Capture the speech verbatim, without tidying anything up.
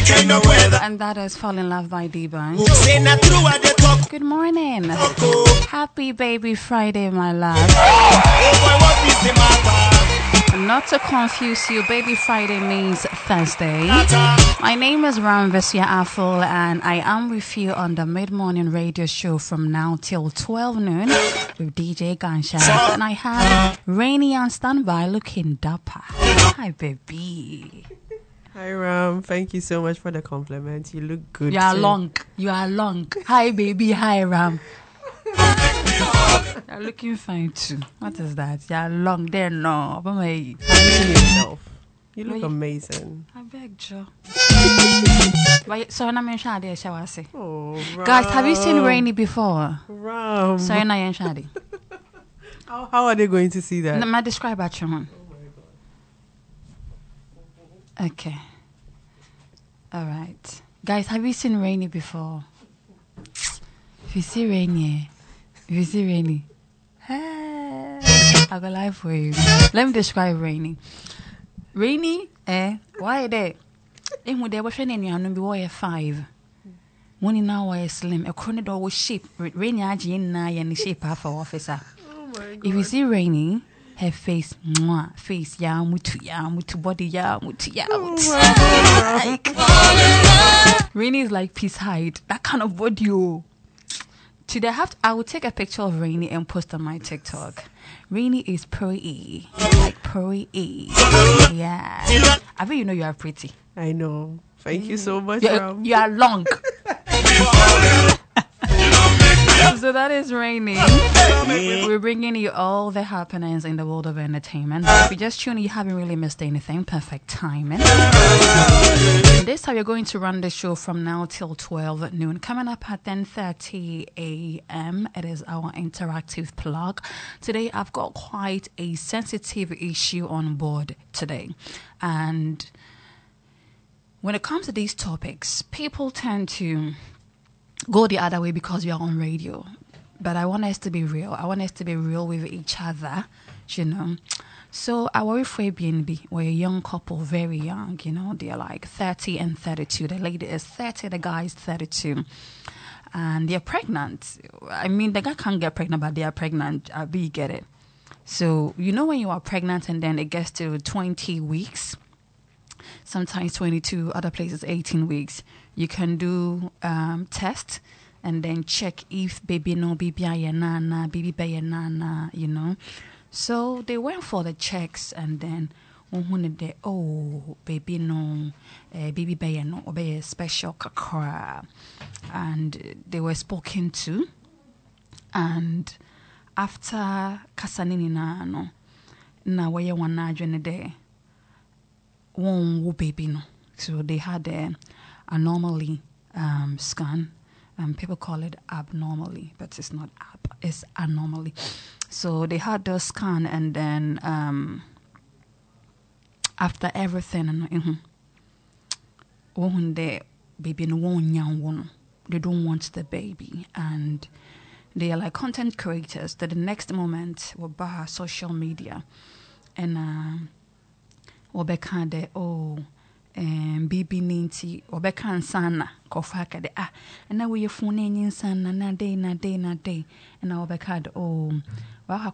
And that is Fall in Love by D-Bang. Say not true what they talk. Good morning. Happy baby Friday, my love. Oh boy, what is the matter? Not to confuse you, baby Friday means Thursday. My name is Ramvesia Aful, and I am with you on the mid-morning radio show from now till twelve noon with D J Gunshot. And I have Rainy on standby looking dapper. Hi, baby. Hi, Ram. Thank you so much for the compliment. You look good. You are too. long. You are long. Hi, baby. Hi, Ram. You're looking fine too. What is that? You're long there, no. But my Amazing yourself. You look Wait. amazing. I beg Joe. But so I'm in Shadi, shall I say? Oh, Ram. Guys, have you seen Rainy before? Ram. So I'm in Shadi. How, how are they going to see that? Let me describe at you. Okay. All right. Guys, have you seen Rainy before? If you see Rainy, if you see Rainy, hey, I got life for you. Let me describe Rainy. Rainy, eh? Why there? In with the washing in your number wire five. One in our way slim, a corner door was shape. Rainy Aji in na and the shape half our officer. Oh my God. If you see Rainy, her face, mwah, face, ya mutu, ya mutu, body, ya mutu, ya mutu. Rainy is like Peace Hyde, that kind of body. Oh. Today I have to, I will take a picture of Rainy and post on my TikTok. Rainy is pretty, like pretty. Yeah, I bet you know you are pretty. I know. Thank you so much, You Ram. you are long. So that is Rainy. We're bringing you all the happenings in the world of entertainment. If you just tune in, you haven't really missed anything. Perfect timing. This time we're going to run the show from now till twelve noon. Coming up at ten thirty a.m. It is our interactive plug. Today I've got quite a sensitive issue on board today. And when it comes to these topics, people tend to go the other way because we are on radio. But I want us to be real. I want us to be real with each other, you know. So our Airbnb, we're a young couple, very young, you know. They're like thirty and thirty-two. The lady is thirty, the guy is thirty-two. And they're pregnant. I mean, the guy can't get pregnant, but they are pregnant. I be get it. So, you know when you are pregnant and then it gets to twenty weeks, sometimes twenty-two, other places eighteen weeks, you can do um, test and then check if baby no baby nana, baby bay nana, you know. So they went for the checks and then when they oh baby no uh, baby bay no obey special kakra, and they were spoken to, and after kasanini na no na weye one na day one baby no. So they had a anomaly um, scan. Um, people call it abnormally, but it's not ab, it's anomaly. So they had the scan, and then um, after everything, when the baby no one, they don't want the baby, and they are like content creators. That the next moment will buy social media, and um, will be kind of oh. Um, baby ninety or bekan sana kofaka de ah and now we phone in sana na day na day na day and now bekad oh well